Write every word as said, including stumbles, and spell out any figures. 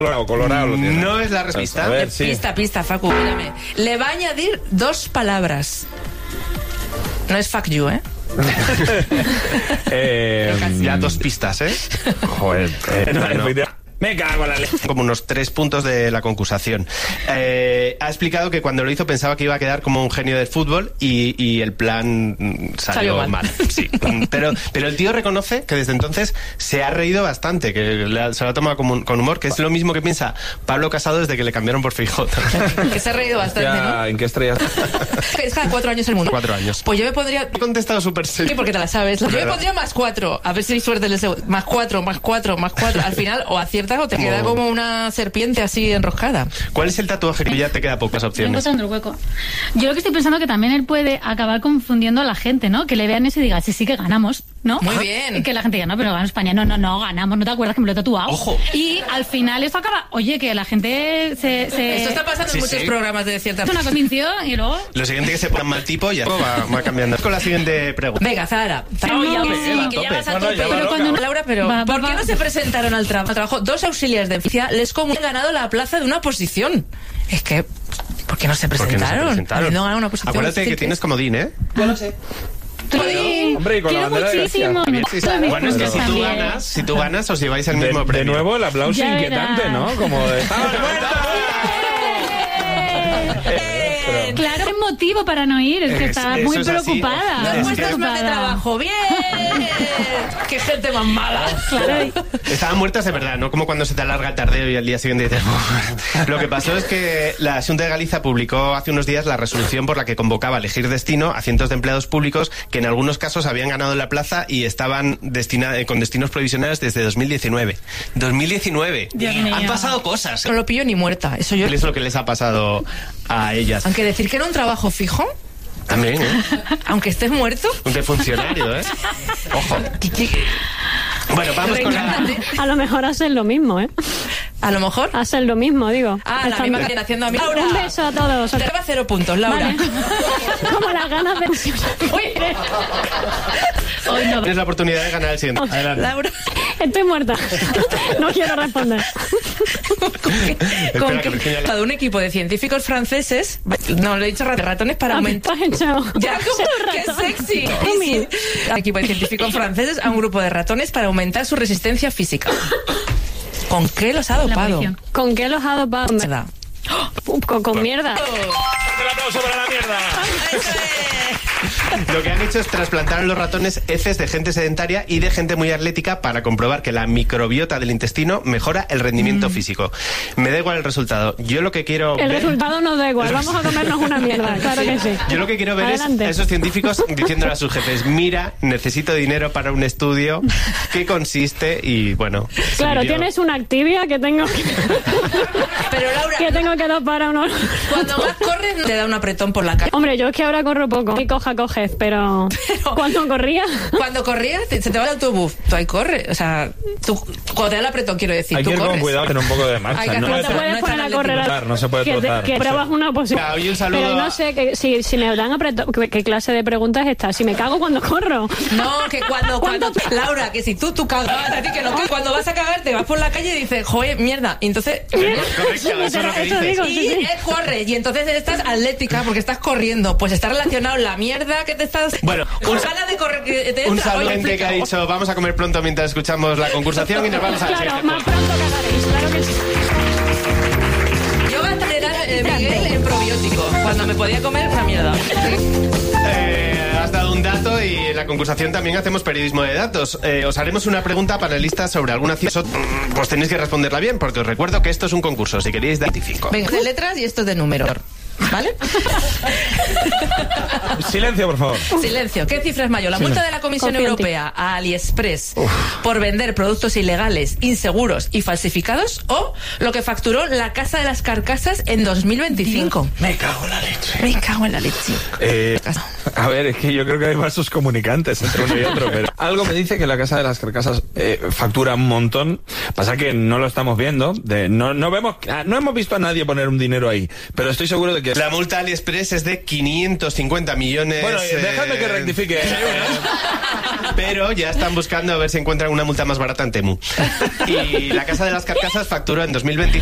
Colorado, colorado lo tiene. No es la respuesta. A ver, sí. Pista, pista, Facu, mírame. Le va a añadir dos palabras. No es fuck you, ¿eh? eh ya dos pistas, ¿eh? Joder. Eh, no, no. no. Me cago en la leche. Como unos tres puntos de la concursación. Eh, ha explicado que cuando lo hizo pensaba que iba a quedar como un genio del fútbol y, y el plan salió, salió mal. mal. Sí. pero, pero el tío reconoce que desde entonces se ha reído bastante, que le, se lo ha tomado con, con humor, que es lo mismo que piensa Pablo Casado desde que le cambiaron por Feijóo. Que se ha reído bastante, ya, ¿no? ¿En qué estrella? Es cada cuatro años el mundo. Cuatro años. Pues yo me pondría... He contestado súper serio. Sí, porque te la sabes. Yo me pondría más cuatro. A ver si hay suerte en el segundo. Más cuatro, más cuatro, más cuatro. Al final, o aciertas o te Como... queda como una serpiente así enroscada. ¿Cuál es el tatuaje que ya te queda pocas Estoy opciones? encontrando el hueco. Yo lo que estoy pensando que también él puede acabar confundiendo a la gente, ¿no? Que le vean eso y diga, sí, sí que ganamos, ¿no? Muy bien. Y que la gente diga, no, pero ganó España. No, no, no, ganamos. ¿No te acuerdas que me lo he tatuado? Ojo. Y al final eso acaba... Oye, que la gente se... se... Esto está pasando Sí, en muchos sí. programas de cierta... Es una convicción y luego... Lo siguiente que se ponga mal tipo ya va, va cambiando. Con la siguiente pregunta. Venga, Zahara. No, ya que ves, sí, va a que tope. ya vas a No, no, tope. ya va Pero loca. cuando no- Laura, pero Va, va, ¿por qué va. no se presentaron al, tra- al trabajo dos auxiliares de oficina? Les como han ganado la plaza de una posición. Es que, ¿por qué no se ¿Por qué no se presentaron? presentaron? Habiendo ganado una posición. Acuérdate que fíjate. tienes comodín, ¿eh? Yo lo sé. Sí, Hombre, y con la quiero bandera de muchísimo. Bien, sí, sí. Todos mis Bueno, es que si puntos tú también. ganas, si tú ganas, os lleváis el De, mismo de premio. nuevo el aplauso Ya inquietante, verás. ¿no? Como de... ¡Estaba muerta! Eh, Claro, es motivo para no ir, es que Es- está eso muy es así. preocupada. Dos Es muy puestos más de preocupada. trabajo. ¡Bien! ¡Qué gente más mala! Claro, Estaban muertas de verdad, no como cuando se te alarga el tardeo y al día siguiente dices... "Uf". Lo que pasó es que la Xunta de Galicia publicó hace unos días la resolución por la que convocaba a elegir destino a cientos de empleados públicos que en algunos casos habían ganado la plaza y estaban destina- eh, con destinos provisionales desde dos mil diecinueve. dos mil diecinueve. Dios mío. Han pasado cosas. No lo pillo ni muerta. Eso yo... ¿Qué es lo que les ha pasado a ellas? Aunque decir que era un trabajo fijo, También, ¿eh? aunque estés muerto... Un de funcionario, ¿eh? Ojo. Bueno, vamos con la... A lo mejor hacen lo mismo, ¿eh? A lo mejor... Hacen lo mismo, digo. Ah, la Están- misma que viene haciendo a mí. Laura. Un beso a todos. Te lleva cero puntos, Laura. Vale. Como las ganas de... hoy no. Tienes la oportunidad de ganar el siguiente. Adelante. Laura. Estoy muerta. No quiero responder. Con que, con Espera, que que Virginia le- de un equipo de científicos franceses, no lo he dicho, rat- ratones para Ah, aumentar. tú has hecho- Ya, has como, hecho qué ratón. sexy. Tommy. Sí, sí. Un equipo de científicos franceses a un grupo de ratones para aumentar su resistencia física. ¿Con qué los ha La dopado? munición. ¿Con qué los ha dopado? Mierda. Con, con mierda. ¡Un aplauso para la mierda! Lo que han hecho es trasplantar a los ratones heces de gente sedentaria y de gente muy atlética para comprobar que la microbiota del intestino mejora el rendimiento Mm. físico. Me da igual el resultado. Yo lo que quiero El ver... resultado nos da igual. Vamos a comernos una mierda. Claro que sí. Yo lo que quiero ver Adelante. es a esos científicos diciéndole a sus jefes, mira, necesito dinero para un estudio, ¿qué consiste? Y bueno... ese Claro, vídeo- tienes una activia que tengo que, Pero Laura, que tengo que dar para unos... cuando más corres te da un apretón por la cara. Hombre, yo es que ahora corro poco. Y coja, coges, pero... Pero- Cuando corría... Cuando corrías, te- se te va el autobús. Tú ahí corres. O sea, tú, cuando te da el apretón, quiero decir, Hay tú que ir con corres. cuidado, tener un poco de Hay marcha. que No, No hacer- te no puedes es poner tan a correr atlético. a- no se puede que, te- trotar. que pruebas una oposición. Ah, oye, un saludo Pero a- no sé que, si, si me dan apretón, ¿qué, qué clase de pregunta es esta? Si me cago cuando corro. No, que cuando, cuando, ¿Cuánto- Laura, que si tú, tú cagas, a ti que no, que cuando vas a cagar te vas por la calle y dices, joder, mierda, y entonces, Correcto, eso es lo que Eso dices. digo, y sí, sí. eh, corres, y entonces estás atlética porque estás corriendo, pues está relacionado la mierda que te estás, Bueno, con un- ganas de correr, que te Un entra. saludo Oye, gente que ha explica. dicho, vamos a comer pronto mientras escuchamos la concursación y nos vamos a la Claro, siguiente. más pronto cagaréis, claro que sí. Yo gasté eh, Miguel en probiótico, cuando me podía comer una mierda. Eh, has dado un dato y en la concursación también hacemos periodismo de datos. Eh, os haremos una pregunta panelista sobre alguna ciencia. Pues tenéis que responderla bien, porque os recuerdo que esto es un concurso. Si queréis, dar científico. Venga, de letras y esto es de números. ¿Vale? Silencio, por favor. Silencio. ¿Qué cifra es mayor? ¿La multa de la Comisión Confío en ti. Europea a AliExpress por vender productos ilegales, inseguros y falsificados? ¿O lo que facturó la Casa de las Carcasas en dos mil veinticinco? Me cago en la leche. Me cago en la leche. Eh, a ver, es que yo creo que hay vasos comunicantes entre uno y otro, pero algo me dice que la Casa de las Carcasas eh, factura un montón. Pasa que no lo estamos viendo, de, no, no vemos, ah, no hemos visto a nadie poner un dinero ahí, pero estoy seguro de que que... La multa AliExpress es de quinientos cincuenta millones. Bueno, déjame que rectifique. Pero ya están buscando a ver si encuentran una multa más barata en Temu. Y la Casa de las Carcasas facturó en dos mil veinte